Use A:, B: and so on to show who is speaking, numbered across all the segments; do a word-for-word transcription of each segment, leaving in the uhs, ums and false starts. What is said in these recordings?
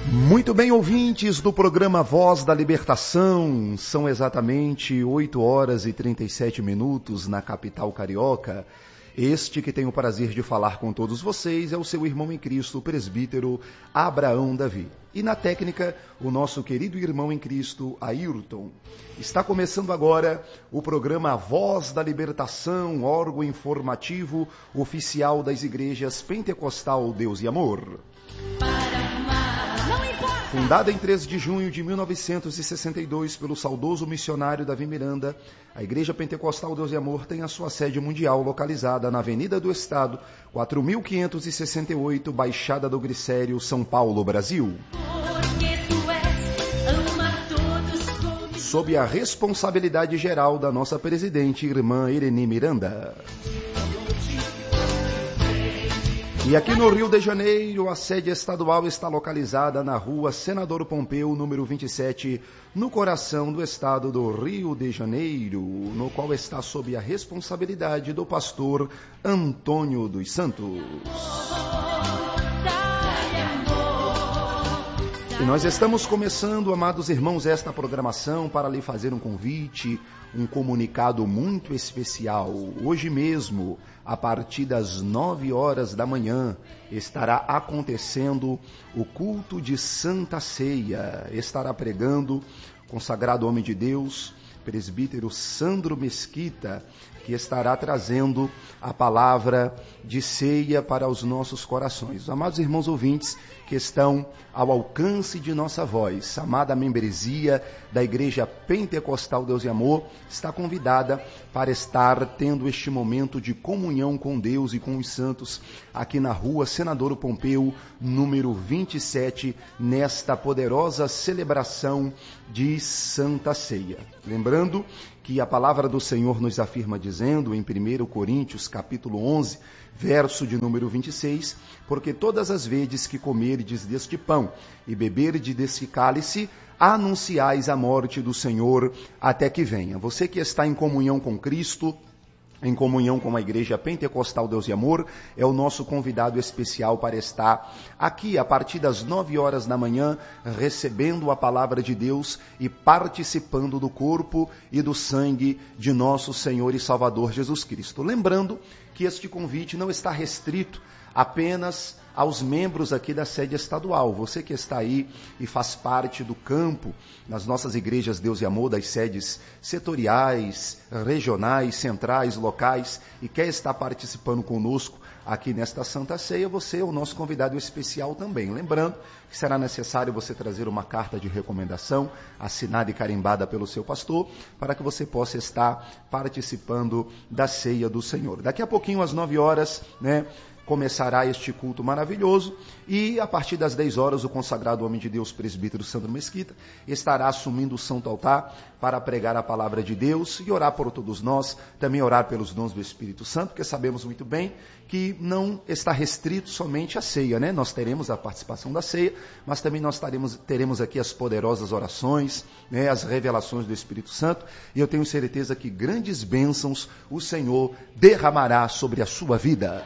A: Muito bem, ouvintes do programa Voz da Libertação, são exatamente oito horas e trinta e sete minutos na capital carioca. Este que tem o prazer de falar com todos vocês é o seu irmão em Cristo, o presbítero Abraão Davi. E na técnica, o nosso querido irmão em Cristo, Ayrton. Está começando agora o programa Voz da Libertação, órgão informativo oficial das igrejas Pentecostal Deus e Amor. Fundada em três de junho de mil novecentos e sessenta e dois pelo saudoso missionário Davi Miranda, a Igreja Pentecostal Deus e Amor tem a sua sede mundial localizada na Avenida do Estado, quatro mil quinhentos e sessenta e oito, Baixada do Glicério, São Paulo, Brasil. Sob a responsabilidade geral da nossa presidente, irmã Irene Miranda. E aqui no Rio de Janeiro, a sede estadual está localizada na rua Senador Pompeu, número vinte e sete, no coração do estado do Rio de Janeiro, no qual está sob a responsabilidade do pastor Antônio dos Santos. E nós estamos começando, amados irmãos, esta programação para lhe fazer um convite, um comunicado muito especial. Hoje mesmo, a partir das nove horas da manhã, estará acontecendo o culto de Santa Ceia. Estará pregando o consagrado homem de Deus, presbítero Sandro Mesquita, que estará trazendo a palavra de ceia para os nossos corações. Os amados irmãos ouvintes que estão ao alcance de nossa voz, a amada membresia da Igreja Pentecostal Deus e Amor está convidada para estar tendo este momento de comunhão com Deus e com os santos aqui na rua Senador Pompeu, número vinte e sete, nesta poderosa celebração de Santa Ceia. Lembrando que a palavra do Senhor nos afirma dizendo em primeiro Coríntios, capítulo onze, verso de número vinte e seis, porque todas as vezes que comerdes deste pão e beberdes deste cálice, anunciais a morte do Senhor até que venha. Você que está em comunhão com Cristo, em comunhão com a Igreja Pentecostal Deus e Amor, é o nosso convidado especial para estar aqui a partir das nove horas da manhã, recebendo a palavra de Deus e participando do corpo e do sangue de nosso Senhor e Salvador Jesus Cristo. Lembrando que este convite não está restrito apenas aos membros aqui da sede estadual. Você que está aí e faz parte do campo, nas nossas igrejas Deus e Amor, das sedes setoriais, regionais, centrais, locais, e quer estar participando conosco aqui nesta Santa Ceia, você é o nosso convidado especial também. Lembrando que será necessário você trazer uma carta de recomendação, assinada e carimbada pelo seu pastor, para que você possa estar participando da ceia do Senhor. Daqui a pouquinho, às nove horas, né, começará este culto maravilhoso e a partir das dez horas o consagrado homem de Deus, presbítero Sandro Mesquita, estará assumindo o santo altar para pregar a palavra de Deus e orar por todos nós, também orar pelos dons do Espírito Santo, porque sabemos muito bem que não está restrito somente à ceia, né? Nós teremos a participação da ceia, mas também nós teremos, teremos aqui as poderosas orações, né? As revelações do Espírito Santo, e eu tenho certeza que grandes bênçãos o Senhor derramará sobre a sua vida.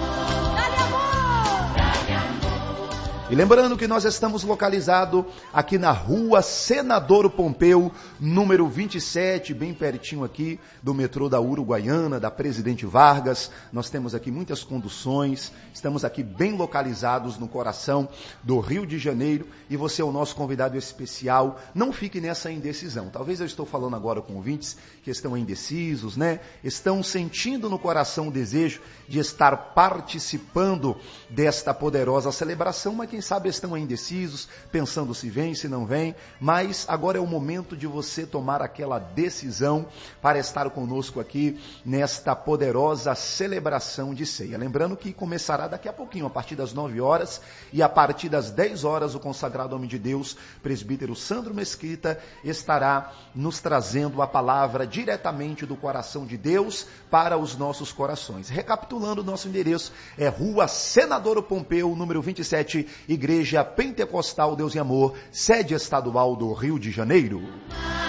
A: E lembrando que nós estamos localizados aqui na rua Senador Pompeu, número vinte e sete, bem pertinho aqui do metrô da Uruguaiana, da Presidente Vargas. Nós temos aqui muitas conduções, estamos aqui bem localizados no coração do Rio de Janeiro e você é o nosso convidado especial. Não fique nessa indecisão. Talvez eu estou falando agora com ouvintes que estão indecisos, né? Estão sentindo no coração o desejo de estar participando desta poderosa celebração, mas quem sabe estão indecisos, pensando se vem, se não vem, mas agora é o momento de você tomar aquela decisão para estar conosco aqui nesta poderosa celebração de ceia. Lembrando que começará daqui a pouquinho, a partir das nove horas, e a partir das dez horas, o consagrado homem de Deus, presbítero Sandro Mesquita, estará nos trazendo a palavra diretamente do coração de Deus para os nossos corações. Recapitulando, o nosso endereço é Rua Senador Pompeu, número vinte e sete, Igreja Pentecostal Deus e Amor, sede estadual do Rio de Janeiro.